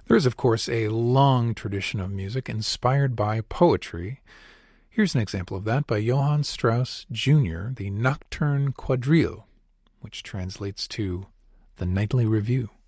There is, of course, a long tradition of music inspired by poetry. Here's an example of that by Johann Strauss Jr., the Nocturne Quadrille, which translates to the Nightly Review.